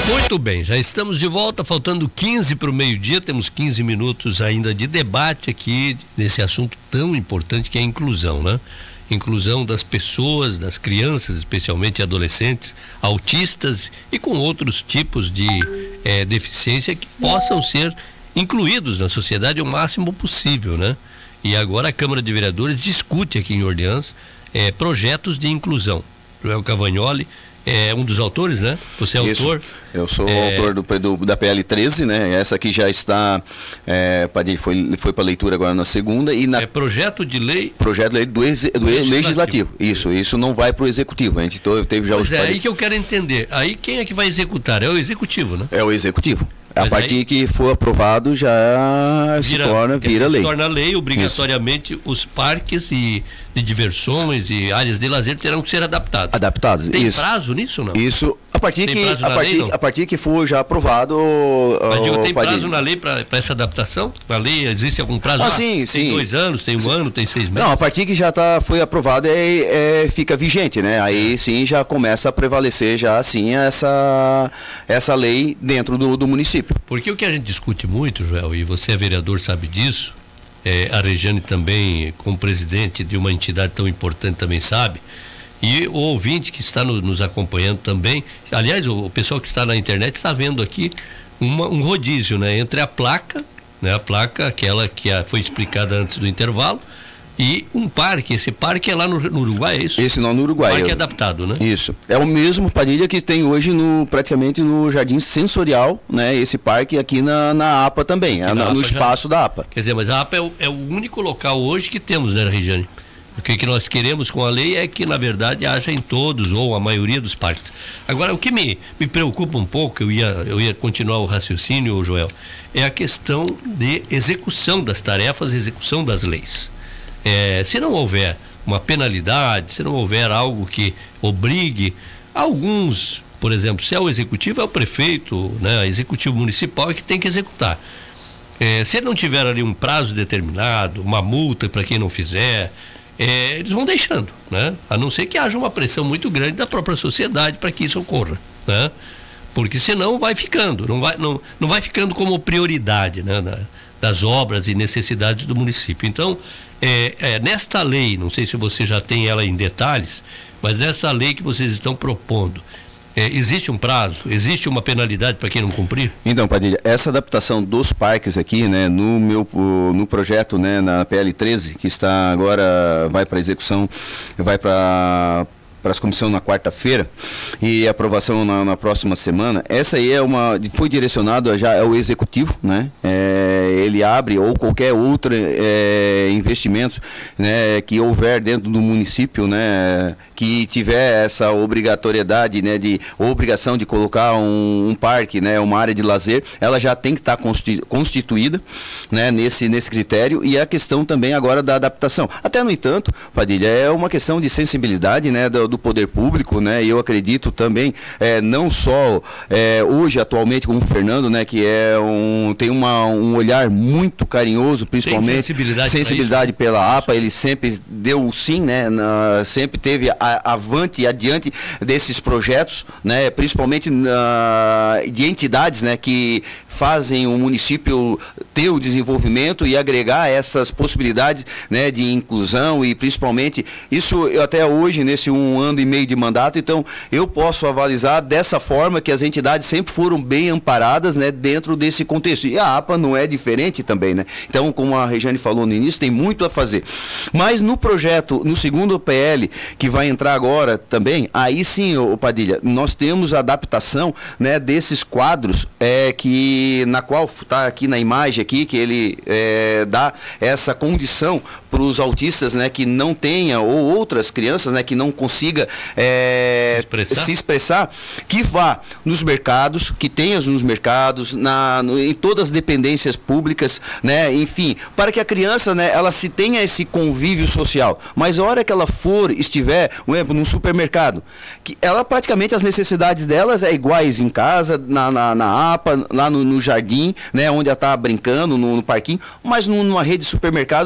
Muito bem, já estamos de volta, faltando 15 para o meio-dia, temos 15 minutos ainda de debate aqui nesse assunto tão importante que é a inclusão, né? Inclusão das pessoas, das crianças, especialmente adolescentes, autistas e com outros tipos de deficiência que possam ser incluídos na sociedade o máximo possível, né? E agora a Câmara de Vereadores discute aqui em Orleans projetos de inclusão. Joel Cavagnoli é um dos autores, né? Você é Isso. autor? Eu sou autor da PL 13, né? Essa aqui já está, foi para leitura agora na segunda e na... projeto de lei? Projeto de lei do legislativo. Isso não vai para o executivo. A gente teve já Pois aí que eu quero entender. Aí quem é que vai executar? É o executivo, né? É o executivo. Mas a partir que for aprovado já vira lei. Se torna lei, obrigatoriamente. Isso. Os parques de diversões e áreas de lazer terão que ser adaptados. Adaptados, Tem isso. prazo nisso, não? Isso, a partir que for já aprovado... Mas tem prazo na lei para essa adaptação? Na lei existe algum prazo? Sim, tem 2 anos, tem 1 ano, tem 6 meses? Não, a partir que já foi aprovado fica vigente, né? Aí sim já começa a prevalecer já assim essa lei dentro do município. Porque o que a gente discute muito, Joel, e você é vereador, sabe disso, a Regiane também, como presidente de uma entidade tão importante, também sabe, e o ouvinte que está nos acompanhando também, aliás, o pessoal que está na internet está vendo aqui um rodízio, né, entre a placa, né, a placa, aquela que foi explicada antes do intervalo, e um parque. Esse parque é lá no Uruguai, é isso? Esse não, no Uruguai. Parque adaptado, né? Isso. É o mesmo, Padilha, que tem hoje praticamente no Jardim Sensorial, né? Esse parque aqui na APA também, no espaço da APA. Quer dizer, mas a APA é o único local hoje que temos, né, Regiane? O que nós queremos com a lei é que, na verdade, haja em todos, ou a maioria dos parques. Agora, o que me preocupa um pouco, eu ia continuar o raciocínio, Joel, é a questão de execução das tarefas, execução das leis. Se não houver uma penalidade, se não houver algo que obrigue alguns, por exemplo, se é o executivo, é o prefeito, né, executivo municipal é que tem que executar. Se ele não tiver ali um prazo determinado, uma multa para quem não fizer, eles vão deixando, né? A não ser que haja uma pressão muito grande da própria sociedade para que isso ocorra, né? Porque senão vai ficando, não vai ficando como prioridade, né, das obras e necessidades do município. Então, nesta lei, não sei se você já tem ela em detalhes, mas nessa lei que vocês estão propondo, existe um prazo, existe uma penalidade para quem não cumprir? Então, Padilha, essa adaptação dos parques aqui, né, no projeto, né, na PL 13, que está agora, vai para execução, vai para as comissões na quarta-feira e aprovação na próxima semana. Essa aí foi direcionado já ao executivo, né? Ele abre, ou qualquer outro investimento, né, que houver dentro do município, né, que tiver essa obrigatoriedade, né, obrigação de colocar um parque, né, uma área de lazer, ela já tem que estar constituída, né, nesse critério. E a questão também agora da adaptação. Até, no entanto, Padilha, é uma questão de sensibilidade, né, do poder público, né? E eu acredito também, não só hoje, atualmente, como o Fernando, né, que tem um olhar muito carinhoso, principalmente sensibilidade pela APA. Ele sempre deu o sim, né? Sempre teve avante e adiante desses projetos, né? Principalmente de entidades, né, que fazem o município ter o desenvolvimento e agregar essas possibilidades, né, de inclusão. E principalmente isso, até hoje, nesse 1 ano e meio de mandato, então eu posso avalizar dessa forma que as entidades sempre foram bem amparadas, né, dentro desse contexto. E a APA não é diferente também, né? Então, como a Regiane falou no início, tem muito a fazer. Mas no projeto, no segundo PL, que vai entrar agora também, aí sim, Padilha, nós temos a adaptação, né, desses quadros, na qual está aqui na imagem aqui, que ele dá essa condição para os autistas, né, que não tenha, ou outras crianças, né, que não consiga se expressar, que vá nos mercados, que tenha nos mercados, em todas as dependências públicas, né, enfim, para que a criança, né, ela se tenha esse convívio social. Mas a hora que ela estiver, por exemplo, num supermercado, que ela praticamente, as necessidades delas iguais em casa, na APA, lá no jardim, né, onde ela está brincando, no parquinho, mas numa rede de supermercado